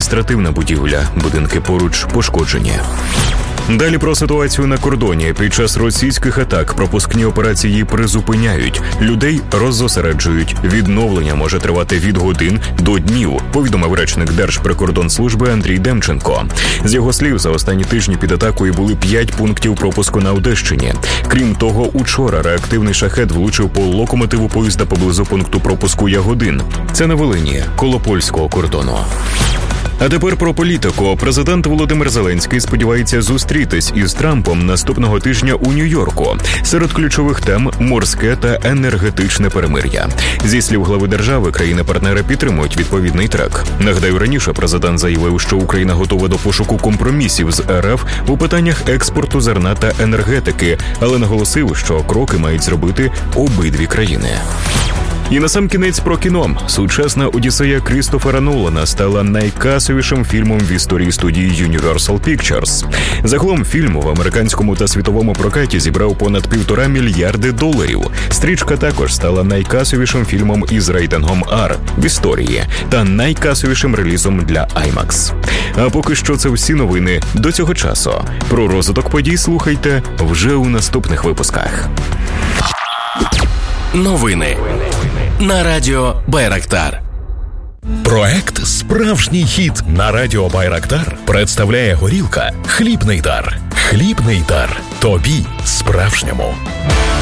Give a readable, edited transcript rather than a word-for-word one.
адміністративна будівля, будинки поруч пошкоджені. Далі про ситуацію на кордоні. Під час російських атак пропускні операції призупиняють. Людей роззосереджують. Відновлення може тривати від годин до днів, повідомив речник Держприкордонслужби Андрій Демченко. З його слів, за останні тижні під атакою були 5 пунктів пропуску на Одещині. Крім того, учора реактивний шахед влучив по локомотиву поїзда поблизу пункту пропуску Ягодин. Це на Волині, коло польського кордону. А тепер про політику. Президент Володимир Зеленський сподівається зустрітись із Трампом наступного тижня у Нью-Йорку. Серед ключових тем – морське та енергетичне перемир'я. Зі слів глави держави, країни-партнери підтримують відповідний трек. Нагадаю, раніше президент заявив, що Україна готова до пошуку компромісів з РФ у питаннях експорту зерна та енергетики, але наголосив, що кроки мають зробити обидві країни. І насамкінець про кіно. Сучасна Одіссея Крістофера Нолана стала найкасовішим фільмом в історії студії Universal Pictures. Загалом фільм в американському та світовому прокаті зібрав понад $1,5 мільярди. Стрічка також стала найкасовішим фільмом із рейтингом R в історії та найкасовішим релізом для IMAX. А поки що це всі новини до цього часу. Про розвиток подій слухайте вже у наступних випусках. Новини на радіо Байрактар. Проект «Справжній хіт» на радіо Байрактар представляє горілка «Хлібний дар». Хлібний дар. Тобі справжньому.